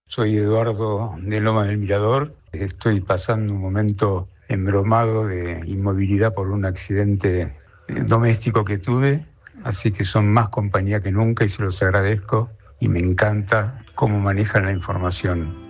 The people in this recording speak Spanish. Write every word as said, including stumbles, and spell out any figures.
Soy Eduardo de Loma del Mirador. Estoy pasando un momento embromado de inmovilidad por un accidente eh, doméstico que tuve, así que son más compañía que nunca y se los agradezco y me encanta cómo manejan la información.